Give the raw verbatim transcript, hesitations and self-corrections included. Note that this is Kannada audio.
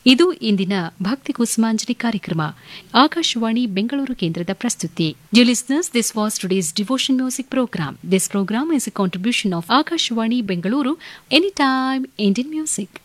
ಇದು ಇಂದಿನ ಭಕ್ತಿ ಕುಸುಮಾಂಜಲಿ ಕಾರ್ಯಕ್ರಮ ಆಕಾಶವಾಣಿ ಬೆಂಗಳೂರು ಕೇಂದ್ರದ ಪ್ರಸ್ತುತಿ. Dear listeners, this was today's devotion music program. This program is a contribution of Akashwani Bengaluru, Anytime Indian Music.